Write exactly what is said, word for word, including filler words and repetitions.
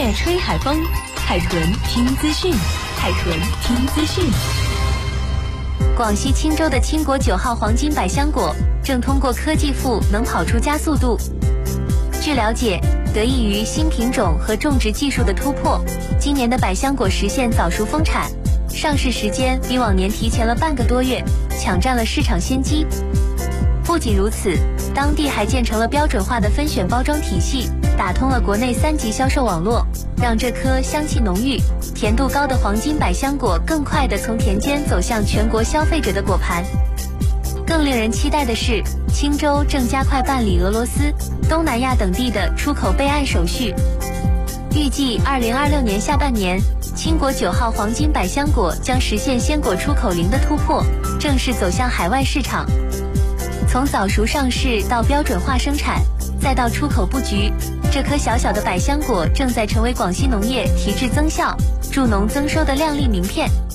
夜吹海风，海豚听资讯，海豚听资讯。 广西钦州的倾国九号黄金百香果正通过科技赋能跑出加速度。据了解，得益于新品种和种植技术的突破，今年的百香果实现早熟丰产，上市时间比往年提前了半个多月，抢占了市场先机。不仅如此，当地还建成了标准化的分选包装体系，打通了国内三级销售网络，让这颗香气浓郁、甜度高的黄金百香果更快地从田间走向全国消费者的果盘。更令人期待的是，钦州正加快办理俄罗斯、东南亚等地的出口备案手续，预计二零二六年下半年，倾国九号黄金百香果将实现鲜果出口零的突破，正式走向海外市场。从早熟上市到标准化生产，再到出口布局，这颗小小的百香果正在成为广西农业提质增效、助农增收的亮丽名片。